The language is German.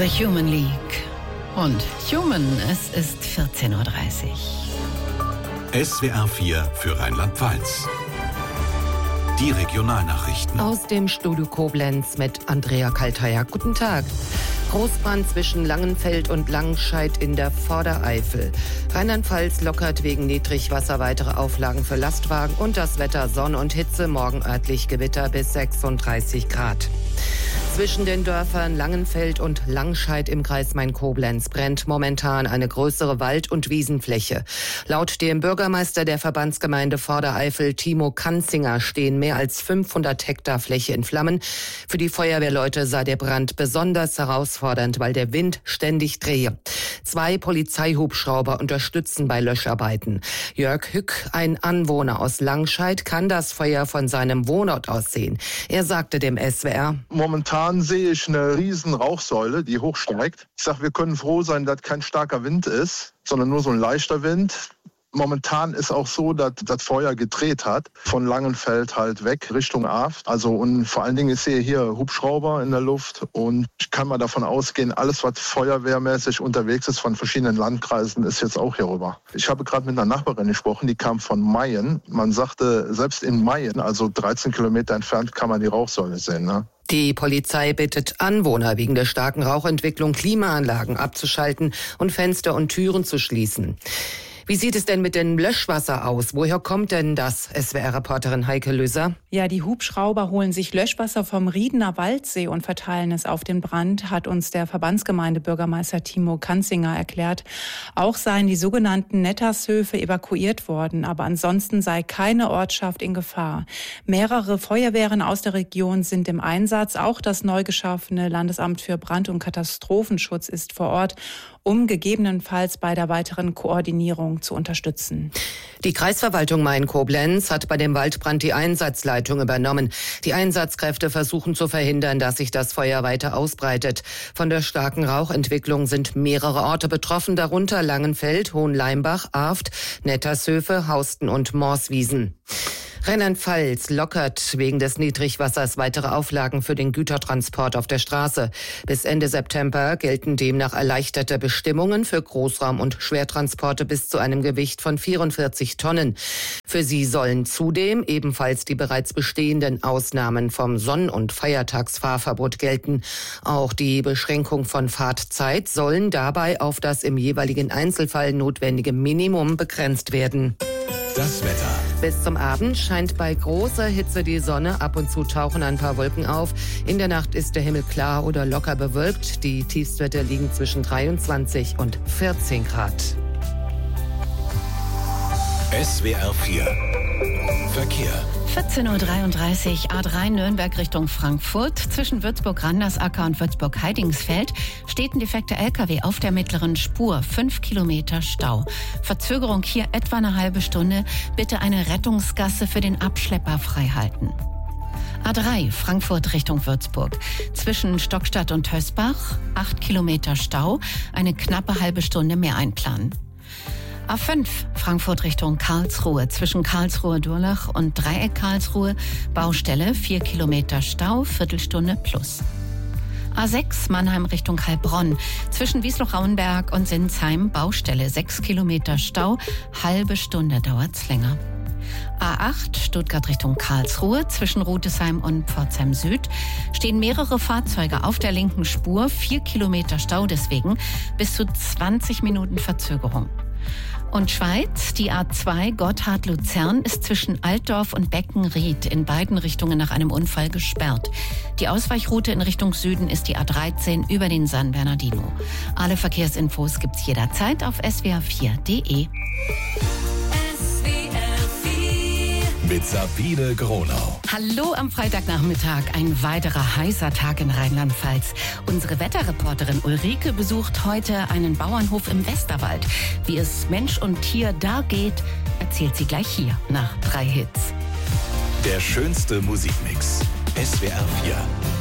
The Human League. Und Human, es ist 14.30 Uhr. SWR 4 für Rheinland-Pfalz. Die Regionalnachrichten. Aus dem Studio Koblenz mit Andrea Kalteier. Guten Tag. Großbrand zwischen Langenfeld und Langscheid in der Vordereifel. Rheinland-Pfalz lockert wegen Niedrigwasser weitere Auflagen für Lastwagen und das Wetter Sonne und Hitze, morgen örtlich Gewitter bis 36 Grad. Zwischen den Dörfern Langenfeld und Langscheid im Kreis Main-Koblenz brennt momentan eine größere Wald- und Wiesenfläche. Laut dem Bürgermeister der Verbandsgemeinde Vordereifel, Timo Kanzinger, stehen mehr als 500 Hektar Fläche in Flammen. Für die Feuerwehrleute sei der Brand besonders herausfordernd, weil der Wind ständig drehe. 2 Polizeihubschrauber unterstützen bei Löscharbeiten. Jörg Hück, ein Anwohner aus Langscheid, kann das Feuer von seinem Wohnort aus sehen. Er sagte dem SWR: Momentan sehe ich eine riesen Rauchsäule, die hochsteigt. Ich sage, wir können froh sein, dass kein starker Wind ist, sondern nur so ein leichter Wind. Momentan ist auch so, dass das Feuer gedreht hat, von Langenfeld halt weg Richtung Aft. Also und vor allen Dingen, ich sehe hier Hubschrauber in der Luft und ich kann mal davon ausgehen, alles, was feuerwehrmäßig unterwegs ist von verschiedenen Landkreisen, ist jetzt auch hier rüber. Ich habe gerade mit einer Nachbarin gesprochen, die kam von Mayen. Man sagte, selbst in Mayen, also 13 Kilometer entfernt, kann man die Rauchsäule sehen, ne? Die Polizei bittet Anwohner, wegen der starken Rauchentwicklung Klimaanlagen abzuschalten und Fenster und Türen zu schließen. Wie sieht es denn mit dem Löschwasser aus? Woher kommt denn das? SWR-Reporterin Heike Löser. Ja, die Hubschrauber holen sich Löschwasser vom Riedener Waldsee und verteilen es auf den Brand, hat uns der Verbandsgemeindebürgermeister Timo Kanzinger erklärt. Auch seien die sogenannten Nettershöfe evakuiert worden, aber ansonsten sei keine Ortschaft in Gefahr. Mehrere Feuerwehren aus der Region sind im Einsatz. Auch das neu geschaffene Landesamt für Brand- und Katastrophenschutz ist vor Ort, um gegebenenfalls bei der weiteren Koordinierung zu unterstützen. Die Kreisverwaltung Main-Koblenz hat bei dem Waldbrand die Einsatzleitung übernommen. Die Einsatzkräfte versuchen zu verhindern, dass sich das Feuer weiter ausbreitet. Von der starken Rauchentwicklung sind mehrere Orte betroffen, darunter Langenfeld, Hohenleimbach, Aft, Nettershöfe, Hausten und Morswiesen. Rheinland-Pfalz lockert wegen des Niedrigwassers weitere Auflagen für den Gütertransport auf der Straße. Bis Ende September gelten demnach erleichterte Bestimmungen für Großraum- und Schwertransporte bis zu einem Gewicht von 44 Tonnen. Für sie sollen zudem ebenfalls die bereits bestehenden Ausnahmen vom Sonn- und Feiertagsfahrverbot gelten. Auch die Beschränkung von Fahrtzeit sollen dabei auf das im jeweiligen Einzelfall notwendige Minimum begrenzt werden. Das Wetter. Bis zum Abend scheint bei großer Hitze die Sonne. Ab und zu tauchen ein paar Wolken auf. In der Nacht ist der Himmel klar oder locker bewölkt. Die Tiefstwerte liegen zwischen 23 und 14 Grad. SWR 4 Verkehr. 14.33 Uhr, A3 Nürnberg Richtung Frankfurt. Zwischen Würzburg-Randersacker und Würzburg-Heidingsfeld steht ein defekter LKW auf der mittleren Spur. 5 Kilometer Stau. Verzögerung hier etwa eine halbe Stunde. Bitte eine Rettungsgasse für den Abschlepper freihalten. A3 Frankfurt Richtung Würzburg. Zwischen Stockstadt und Hösbach 8 Kilometer Stau. Eine knappe halbe Stunde mehr einplanen. A5 Frankfurt Richtung Karlsruhe. Zwischen Karlsruhe-Durlach und Dreieck Karlsruhe Baustelle 4 Kilometer Stau, Viertelstunde plus. A6 Mannheim Richtung Heilbronn. Zwischen Wiesloch-Rauenberg und Sinsheim Baustelle 6 Kilometer Stau, halbe Stunde dauert's länger. A8 Stuttgart Richtung Karlsruhe. Zwischen Rudesheim und Pforzheim Süd stehen mehrere Fahrzeuge auf der linken Spur. 4 Kilometer Stau, deswegen bis zu 20 Minuten Verzögerung. Und Schweiz, die A2 Gotthard-Luzern ist zwischen Altdorf und Beckenried in beiden Richtungen nach einem Unfall gesperrt. Die Ausweichroute in Richtung Süden ist die A13 über den San Bernardino. Alle Verkehrsinfos gibt's jederzeit auf swr4.de. Mit Sabine Gronau. Hallo am Freitagnachmittag, ein weiterer heißer Tag in Rheinland-Pfalz. Unsere Wetterreporterin Ulrike besucht heute einen Bauernhof im Westerwald. Wie es Mensch und Tier da geht, erzählt sie gleich hier nach 3 Hits. Der schönste Musikmix. SWR 4.